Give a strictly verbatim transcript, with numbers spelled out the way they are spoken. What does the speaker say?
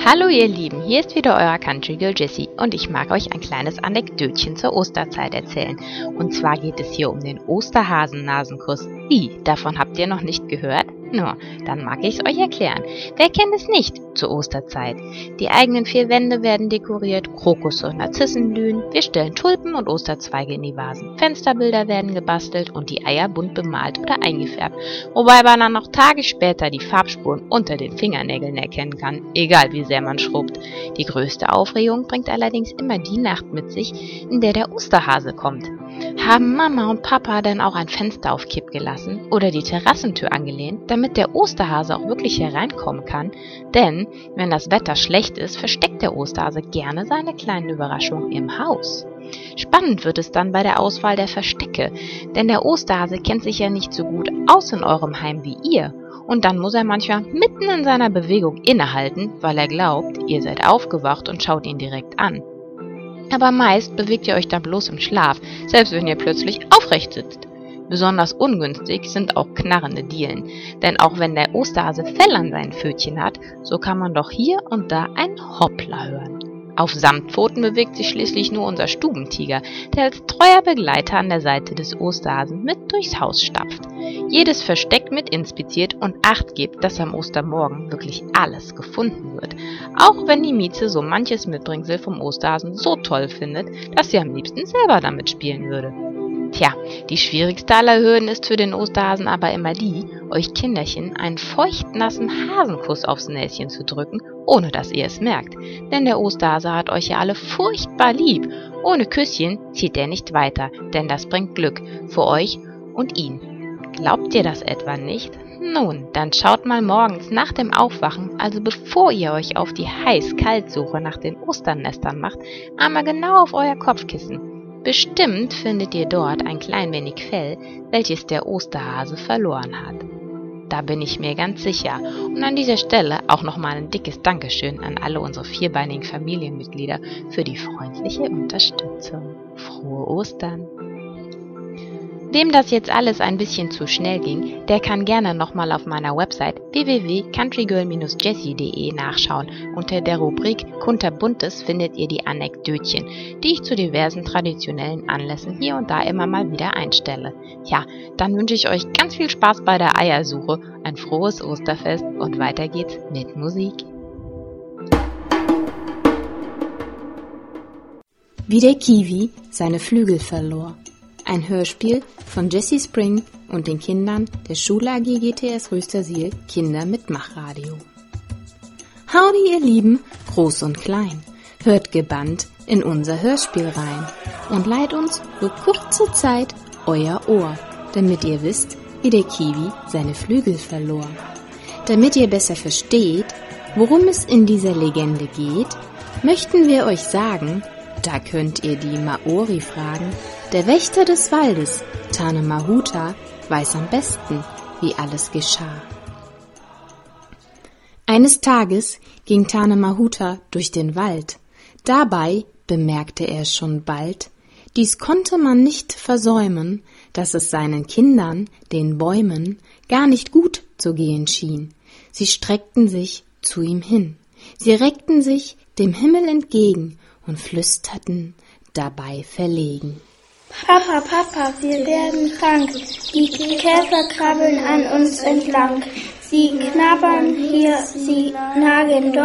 Hallo ihr Lieben, hier ist wieder euer Country Girl Jessie und ich mag euch ein kleines Anekdötchen zur Osterzeit erzählen. Und zwar geht es hier um den Osterhasen-Nasenkuss. Wie, davon habt ihr noch nicht gehört? Nur, dann mag ich es euch erklären. Wer kennt es nicht zur Osterzeit? Die eigenen vier Wände werden dekoriert, Krokus und Narzissen blühen, wir stellen Tulpen und Osterzweige in die Vasen, Fensterbilder werden gebastelt und die Eier bunt bemalt oder eingefärbt, wobei man dann noch Tage später die Farbspuren unter den Fingernägeln erkennen kann, egal wie sehr man schrubbt. Die größte Aufregung bringt allerdings immer die Nacht mit sich, in der der Osterhase kommt. Haben Mama und Papa denn auch ein Fenster auf Kipp gelassen oder die Terrassentür angelehnt, damit der Osterhase auch wirklich hereinkommen kann? Denn wenn das Wetter schlecht ist, versteckt der Osterhase gerne seine kleinen Überraschungen im Haus. Spannend wird es dann bei der Auswahl der Verstecke, denn der Osterhase kennt sich ja nicht so gut aus in eurem Heim wie ihr. Und dann muss er manchmal mitten in seiner Bewegung innehalten, weil er glaubt, ihr seid aufgewacht und schaut ihn direkt an. Aber meist bewegt ihr euch dann bloß im Schlaf, selbst wenn ihr plötzlich aufrecht sitzt. Besonders ungünstig sind auch knarrende Dielen, denn auch wenn der Osterhase Fell an seinen Pfötchen hat, so kann man doch hier und da ein Hoppla hören. Auf Samtpfoten bewegt sich schließlich nur unser Stubentiger, der als treuer Begleiter an der Seite des Osterhasen mit durchs Haus stapft. Jedes Versteck mit inspiziert und Acht gibt, dass am Ostermorgen wirklich alles gefunden wird. Auch wenn die Mieze so manches Mitbringsel vom Osterhasen so toll findet, dass sie am liebsten selber damit spielen würde. Tja, die schwierigste aller Hürden ist für den Osterhasen aber immer die, euch Kinderchen einen feuchtnassen Hasenkuss aufs Näschen zu drücken, ohne dass ihr es merkt. Denn der Osterhase hat euch ja alle furchtbar lieb. Ohne Küsschen zieht er nicht weiter, denn das bringt Glück für euch und ihn. Glaubt ihr das etwa nicht? Nun, dann schaut mal morgens nach dem Aufwachen, also bevor ihr euch auf die Heiß-Kalt-Suche nach den Osternestern macht, einmal genau auf euer Kopfkissen. Bestimmt findet ihr dort ein klein wenig Fell, welches der Osterhase verloren hat. Da bin ich mir ganz sicher. Und an dieser Stelle auch nochmal ein dickes Dankeschön an alle unsere vierbeinigen Familienmitglieder für die freundliche Unterstützung. Frohe Ostern! Wem das jetzt alles ein bisschen zu schnell ging, der kann gerne nochmal auf meiner Website w w w punkt country girl dash jessie punkt de nachschauen. Unter der Rubrik Kunterbuntes findet ihr die Anekdötchen, die ich zu diversen traditionellen Anlässen hier und da immer mal wieder einstelle. Ja, dann wünsche ich euch ganz viel Spaß bei der Eiersuche, ein frohes Osterfest und weiter geht's mit Musik. Wie der Kiwi seine Flügel verlor. Ein Hörspiel von Jessie Spring und den Kindern der Schule A G G T S Rüstersiel Kinder Mitmachradio. Howdy ihr Lieben, groß und klein, hört gebannt in unser Hörspiel rein und leiht uns für kurze Zeit euer Ohr, damit ihr wisst, wie der Kiwi seine Flügel verlor. Damit ihr besser versteht, worum es in dieser Legende geht, möchten wir euch sagen, da könnt ihr die Maori fragen. Der Wächter des Waldes, Tane Mahuta, weiß am besten, wie alles geschah. Eines Tages ging Tane Mahuta durch den Wald. Dabei bemerkte er schon bald, dies konnte man nicht versäumen, dass es seinen Kindern, den Bäumen, gar nicht gut zu gehen schien. Sie streckten sich zu ihm hin. Sie reckten sich dem Himmel entgegen und flüsterten dabei verlegen. Papa, Papa, wir werden krank. Die Käfer krabbeln an uns entlang. Sie knabbern hier, sie nagen dort.